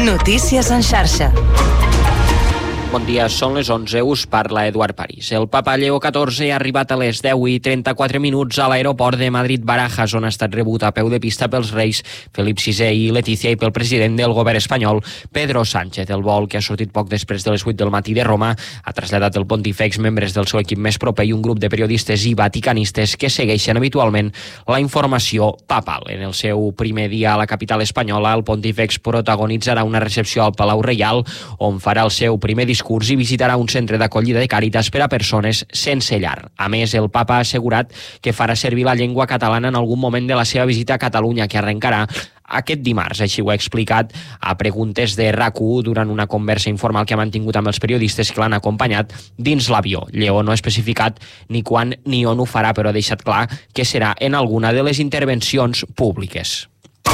Notícies en xarxa. Bon dia, són les 11, us parla Eduard París. El papa Lleó XIV ha arribat a les 10:34 a l'aeroport de Madrid-Barajas, on ha estat rebut a peu de pista pels reis Felip VI i Letícia i pel president del govern espanyol, Pedro Sánchez. El vol, que ha sortit poc després de les 8 del matí de Roma, ha traslladat el pontífex, membres del seu equip més proper i un grup de periodistes i vaticanistes que segueixen habitualment la informació papal. En el seu primer dia a la capital espanyola, el pontífex protagonitzarà una recepció al Palau Reial, on farà el seu primer discurs i visitarà un centre d'acollida de Càritas per a persones sense llar. A més, el papa ha assegurat que farà servir la llengua catalana en algun moment de la seva visita a Catalunya, que arrencarà aquest dimarts. Així ho ha explicat a preguntes de RAC1 durant una conversa informal que ha mantingut amb els periodistes que l'han acompanyat dins l'avió. Lleó no ha especificat ni quan ni on ho farà, però ha deixat clar que serà en alguna de les intervencions públiques.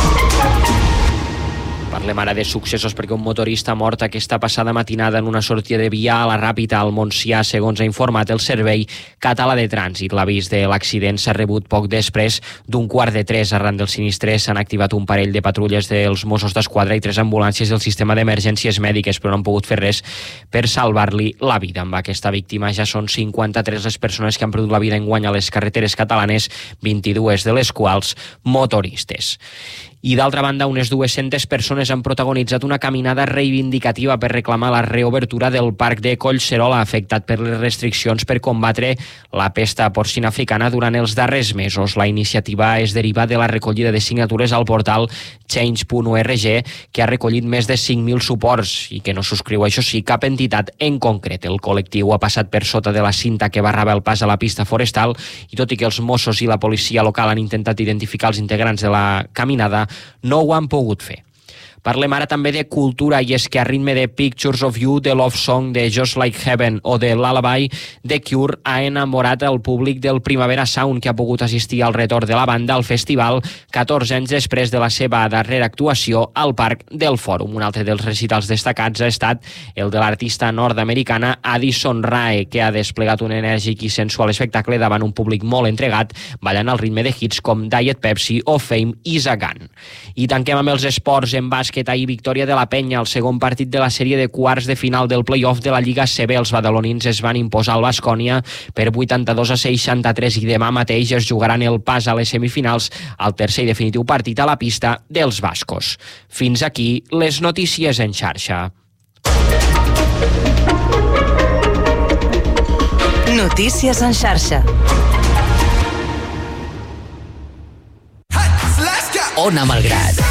Parlem ara de successos perquè un motorista ha mort aquesta passada matinada en una sortida de via a la Ràpita al Montsià, segons ha informat el Servei Català de Trànsit. L'avís de l'accident s'ha rebut poc després d'un 2:45. Arran del sinistre s'han activat un parell de patrulles dels Mossos d'Esquadra i 3 ambulàncies del sistema d'emergències mèdiques, però no han pogut fer res per salvar-li la vida. Amb aquesta víctima ja són 53 les persones que han perdut la vida enguany a les carreteres catalanes, 22 de les quals motoristes. I d'altra banda, unes 200 persones han protagonitzat una caminada reivindicativa per reclamar la reobertura del parc de Collserola, afectat per les restriccions per combatre la pesta porcina africana durant els darrers mesos. La iniciativa es deriva de la recollida de signatures al portal change.org, que ha recollit més de 5.000 suports i que no subscriu, això sí, cap entitat en concret. El col·lectiu ha passat per sota de la cinta que barrava el pas a la pista forestal i, tot i que els Mossos i la policia local han intentat identificar els integrants de la caminada, no ho han pogut fer. Parlem ara també de cultura, i és que a ritme de Pictures of You, The Love Song de Just Like Heaven o de Lullaby, The Cure ha enamorat el públic del Primavera Sound, que ha pogut assistir al retorn de la banda al festival 14 anys després de la seva darrera actuació al Parc del Fòrum. Un altre dels recitals destacats ha estat el de l'artista nord-americana Addison Rae, que ha desplegat un enèrgic i sensual espectacle davant un públic molt entregat, ballant al ritme de hits com Diet Pepsi o Fame is a Gun. I tanquem amb els esports. En bàsquet, ahir victòria de la Penya, el segon partit de la sèrie de quarts de final del play-off de la Lliga CB. Els badalonins es van imposar al Baskonia per 82-63 i demà mateix es jugaran el pas a les semifinals al tercer i definitiu partit a la pista dels bascos. Fins aquí les notícies en xarxa. Notícies en xarxa. Ona Malgrat.